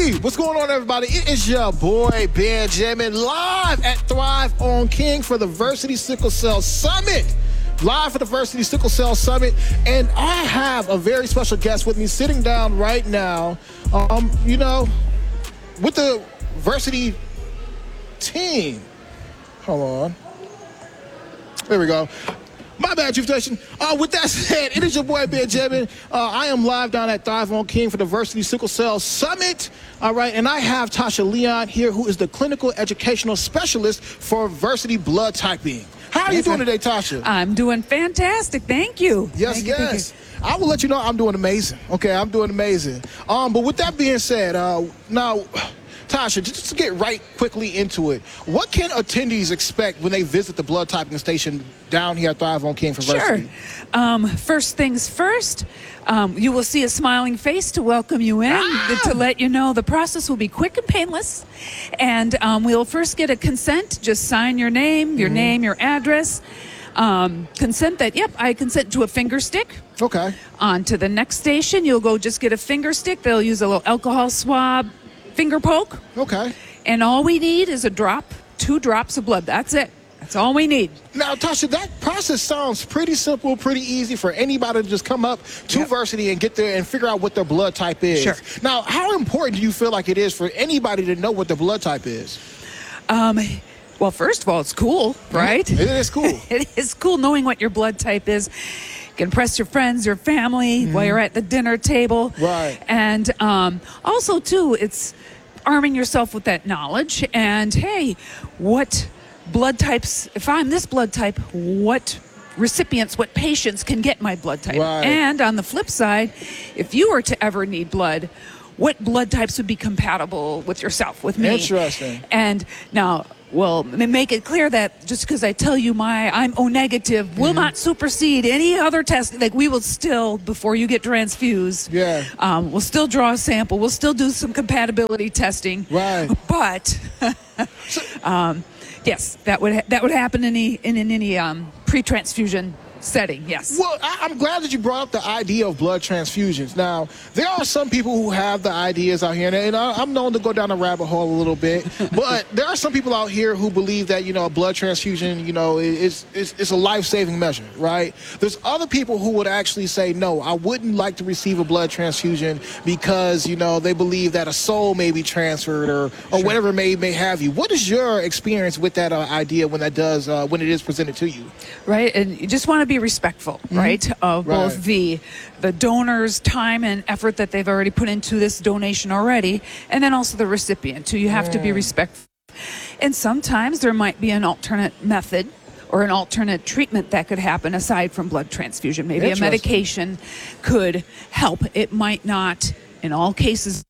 Hey, what's going on, everybody? It is your boy, Benjamin, live at Thrive on King for the Versity Sickle Cell Summit. Live for the Versity Sickle Cell Summit. And I have a very special guest with me sitting down right now, with the Versity team. Hold on. There we go. My bad, Chief Station. With that said, it is your boy, Benjamin. I am live down at Thrive on King for the Versity Sickle Cell Summit. All right, and I have Tasha Leon here, who is the Clinical Educational Specialist for Versity Blood Typing. How are you doing today, Tasha? I'm doing fantastic. Thank you. Yes. I will let you know I'm doing amazing. Okay, I'm doing amazing. But with that being said, now, Tasha, just to get right quickly into it, what can attendees expect when they visit the blood typing station down here at Thrive on King for Versity? Sure. First things first, you will see a smiling face to welcome you in, to let you know the process will be quick and painless. And we'll first get a consent. Just sign your name, your address. Consent that, I consent to a finger stick. Okay. On to the next station, you'll go just get a finger stick. They'll use a little alcohol swab. Finger poke. Okay. And all we need is 2 drops of blood. That's it. That's all we need. Now, Tasha, that process sounds pretty simple, pretty easy for anybody to just come up to Versity and get there and figure out what their blood type is. Sure. Now, how important do you feel like it is for anybody to know what their blood type is? Well, first of all, it's cool, right? It is cool. It is cool knowing what your blood type is. You can impress your friends, your family while you're at the dinner table. Right. And also, too, it's arming yourself with that knowledge. And, hey, what blood types, if I'm this blood type, what recipients, what patients can get my blood type? Right. And on the flip side, if you were to ever need blood, what blood types would be compatible with yourself, with me? Interesting. And now, well, make it clear that just because I tell you I'm O negative will not supersede any other test. Like, we will still, before you get transfused, we'll still draw a sample. We'll still do some compatibility testing. Right. But, yes, that would happen in any pre-transfusion setting, yes. Well, I'm glad that you brought up the idea of blood transfusions. Now, there are some people who have the ideas out here, and I'm known to go down a rabbit hole a little bit, but there are some people out here who believe that, a blood transfusion, is a life-saving measure, right? There's other people who would actually say, no, I wouldn't like to receive a blood transfusion because, they believe that a soul may be transferred or whatever may have you. What is your experience with that idea when it is presented to you? Right, and you just want to be respectful, right, of both the donor's time and effort that they've already put into this donation already, and then also the recipient, too. You have to be respectful. And sometimes there might be an alternate method or an alternate treatment that could happen aside from blood transfusion. Maybe a medication could help. It might not, in all cases,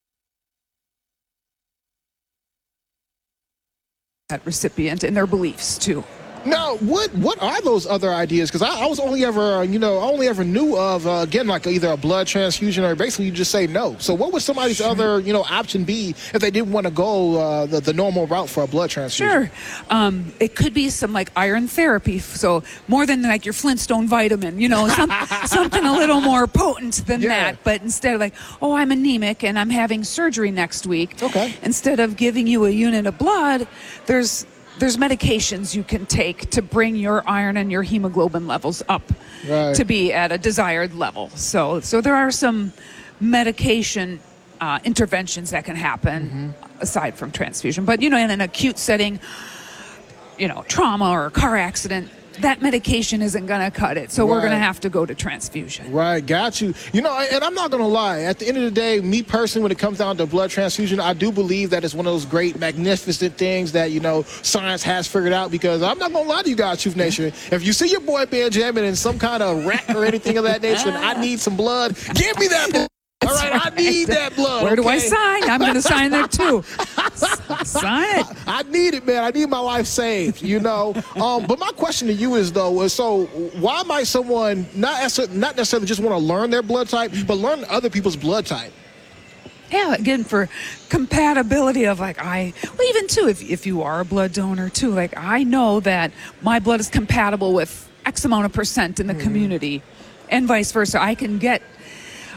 that recipient and their beliefs, too. Now, what are those other ideas? Because I was only ever, knew of, again, like either a blood transfusion or basically you just say no. So what would somebody's other, option be if they didn't want to go the normal route for a blood transfusion? Sure. It could be some like iron therapy. So more than like your Flintstone vitamin, something a little more potent than that. But instead of like, I'm anemic and I'm having surgery next week. Okay. Instead of giving you a unit of blood, there's medications you can take to bring your iron and your hemoglobin levels up to be at a desired level. So there are some medication interventions that can happen aside from transfusion. But, in an acute setting, trauma or a car accident, that medication isn't going to cut it. So we're going to have to go to transfusion. Right, got you. And I'm not going to lie. At the end of the day, me personally, when it comes down to blood transfusion, I do believe that it's one of those great, magnificent things that, science has figured out, because I'm not going to lie to you guys, Truth Nation. If you see your boy Benjamin in some kind of wreck or anything of that nature, and I need some blood, give me that blood. All right, I need that blood. Where do I sign? I'm going to sign there too. Sign it. I need it, man. I need my life saved, But my question to you is, though, so why might someone not necessarily just want to learn their blood type, but learn other people's blood type? Yeah, again, for compatibility of even too, if you are a blood donor too, I know that my blood is compatible with X amount of percent in the community and vice versa. I can get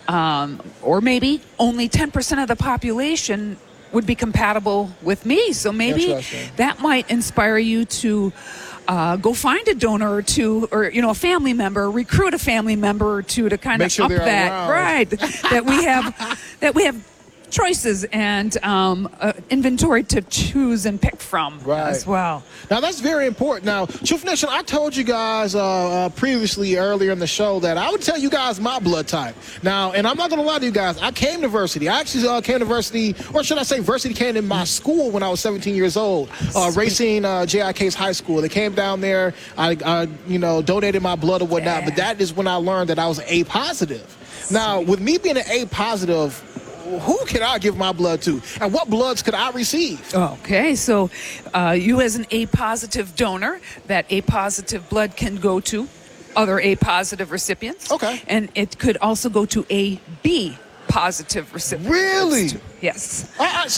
or maybe only 10% of the population would be compatible with me. So maybe that might inspire you to go find a donor or two, or a family member, recruit a family member or two to kind of up that, right? that we have choices and inventory to choose and pick from as well. Now that's very important. Now, Truth Nation, I told you guys previously earlier in the show that I would tell you guys my blood type. Now, and I'm not going to lie to you guys, I came to Versity. I actually came to Versity, or should I say Versity came in my school when I was 17 years old, Racine JIK's high school. They came down there, I donated my blood or whatnot, but that is when I learned that I was A positive. Now, with me being an A positive, who can I give my blood to, and what bloods could I receive? Okay, so you as an A positive donor, that A positive blood can go to other A positive recipients. Okay. And it could also go to A B positive recipients. Really? Yes.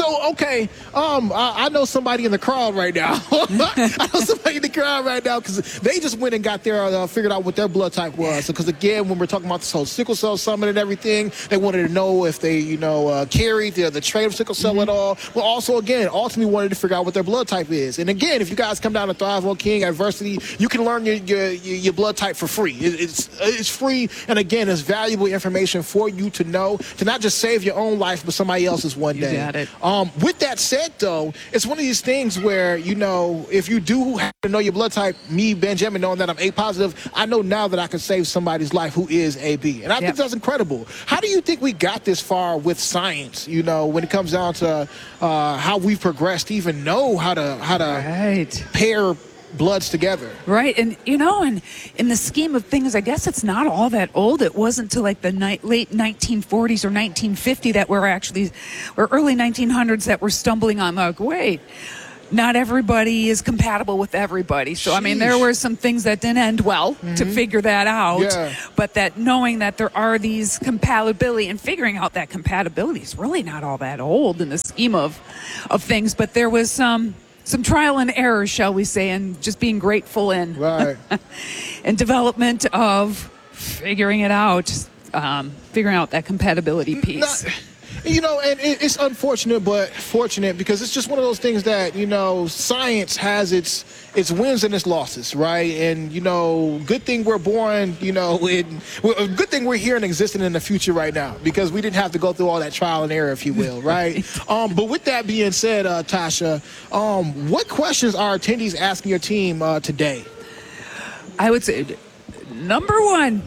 I know somebody in the crowd right now. I know somebody in the crowd right now because they just went and got their figured out what their blood type was. Because again, when we're talking about this whole sickle cell summit and everything, they wanted to know if they, carried the trait of sickle cell at all. Well, also again, ultimately wanted to figure out what their blood type is. And again, if you guys come down to Thrive on King Adversity, you can learn your blood type for free. It's free, and again, it's valuable information for you to know, to not just save your own life, but somebody else's one day. You got it. With that said, though, it's one of these things where, if you do have to know your blood type, me, Benjamin, knowing that I'm A positive, I know now that I can save somebody's life who is AB. And I think that's incredible. How do you think we got this far with science, when it comes down to how we've progressed to even know how to pair bloods together? Right. And and in the scheme of things, I guess it's not all that old. It wasn't until like the late 1940s or 1950 that or early 1900s that we're stumbling on, like, wait, not everybody is compatible with everybody. So, there were some things that didn't end well to figure that out. But that knowing that there are these compatibility and figuring out that compatibility is really not all that old in the scheme of things. But there was some trial and error, shall we say, and just being grateful and and development of figuring it out, figuring out that compatibility piece. And it's unfortunate, but fortunate, because it's just one of those things that, science has its wins and its losses, right? And, good thing we're born, good thing we're here and existing in the future right now, because we didn't have to go through all that trial and error, if you will, right? But with that being said, Tasha, what questions are attendees asking your team today? I would say, number one,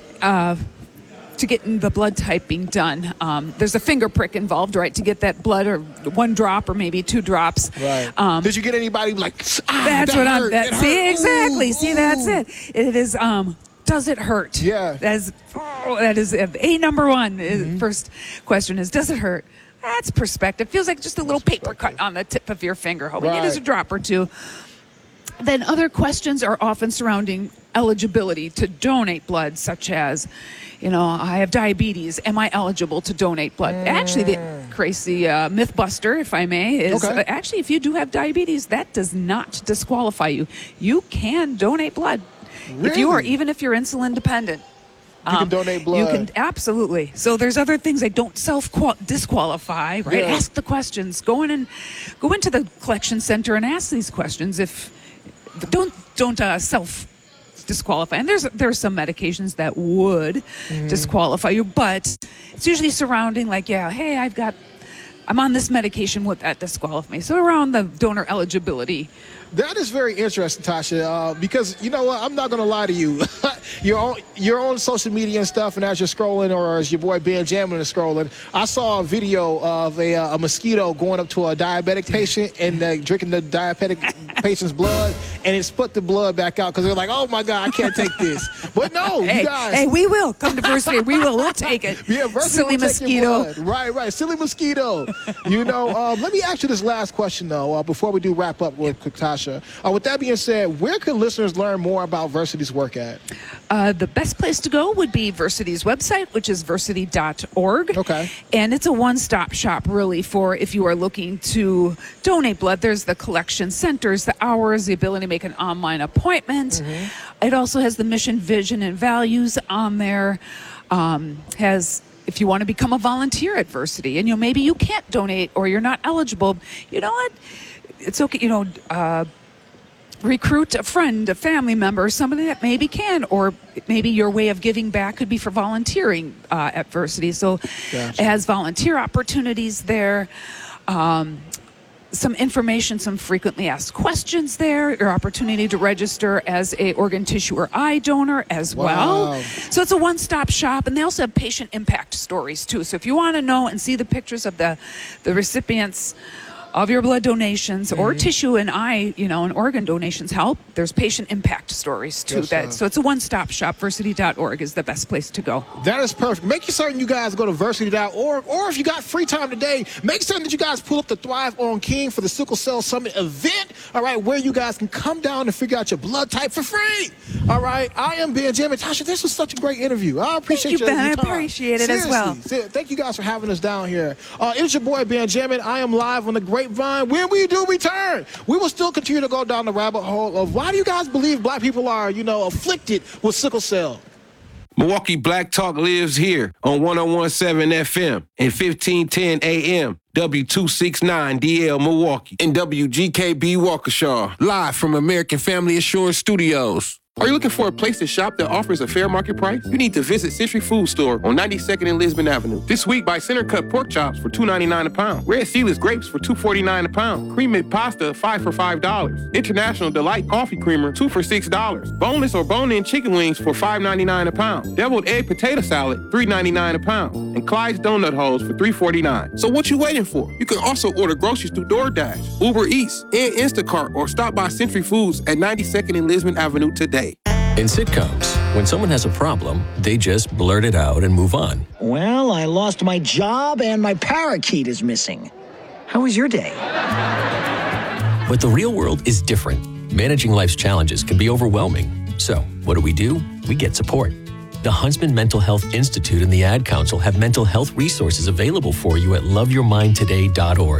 to get the blood typing done, there's a finger prick involved, right, to get that blood, or one drop or maybe two drops. Right. Did you get anybody like, that's what hurt, I'm, see, exactly. See, that's it. It is, does it hurt? Yeah. That is A number one. First question is, does it hurt? That's perspective. Feels like just a little paper cut on the tip of your finger. Hoping it is a drop or two. Then other questions are often surrounding eligibility to donate blood, such as, I have diabetes. Am I eligible to donate blood? Actually, the crazy myth buster, if I may, is actually, if you do have diabetes, that does not disqualify you. You can donate blood. Really? Even if you're insulin dependent. You can donate blood. You can, absolutely. So there's other things that don't disqualify, right? Yeah. Ask the questions. Go into the collection center and ask these questions. Don't self disqualify. And there's some medications that would disqualify you, but it's usually surrounding like, hey, I'm on this medication, would that disqualify me? So around the donor eligibility. That is very interesting, Tasha, because you know what? I'm not going to lie to you. You're on social media and stuff, and as you're scrolling, or as your boy Benjamin is scrolling, I saw a video of a mosquito going up to a diabetic patient and drinking the diabetic patient's blood, and it spit the blood back out because they're like, oh my God, I can't take this. But no, hey, you guys. Hey, we will. Come to Versity. We'll take it. Yeah, Versity silly mosquito. Right. Silly mosquito. Let me ask you this last question, though, before we do wrap up with Tasha. With that being said, where can listeners learn more about Versity's work at? The best place to go would be Versity's website, which is versity.org. Okay. And it's a one-stop shop, really, for if you are looking to donate blood. There's the collection centers, the hours, the ability to make an online appointment. It also has the mission, vision, and values on there. Has if you want to become a volunteer at Versity, and maybe you can't donate or you're not eligible, you know what? It's okay. Recruit a friend, a family member, somebody that maybe can, or maybe your way of giving back could be for volunteering at Versity. So It has volunteer opportunities there. Some information, some frequently asked questions there, your opportunity to register as a organ tissue or eye donor as well. So it's a one-stop shop, and they also have patient impact stories too. So if you want to know and see the pictures of the recipients of your blood donations or tissue and eye, and organ donations help, there's patient impact stories too. So it's a one-stop shop. Versity.org is the best place to go. That is perfect. Make certain you guys go to Versity.org, or if you got free time today, make certain that you guys pull up the Thrive on King for the Sickle Cell Summit event, all right, where you guys can come down and figure out your blood type for free. All right, I am Benjamin. Tasha, this was such a great interview. I appreciate you, Ben. I time. appreciate it as well. Thank you guys for having us down here. It's your boy, Benjamin. I am live on the Grapevine. When we do return, we will still continue to go down the rabbit hole of why do you guys believe black people are, afflicted with sickle cell? Milwaukee Black Talk lives here on 101.7 FM and 1510 AM. W269DL Milwaukee and WGKB Waukesha, live from American Family Assurance Studios. Are you looking for a place to shop that offers a fair market price? You need to visit Century Food Store on 92nd and Lisbon Avenue. This week, buy center cut pork chops for $2.99 a pound. Red Seedless grapes for $2.49 a pound. Cream made pasta, 5 for $5. International Delight coffee creamer, 2 for $6. Boneless or bone-in chicken wings for $5.99 a pound. Deviled egg potato salad, $3.99 a pound. And Clyde's donut holes for $3.49. So what you waiting for? You can also order groceries through DoorDash, Uber Eats, and Instacart, or stop by Century Foods at 92nd and Lisbon Avenue today. In sitcoms, when someone has a problem, they just blurt it out and move on. Well, I lost my job and my parakeet is missing. How was your day? But the real world is different. Managing life's challenges can be overwhelming. So, what do? We get support. The Huntsman Mental Health Institute and the Ad Council have mental health resources available for you at loveyourmindtoday.org.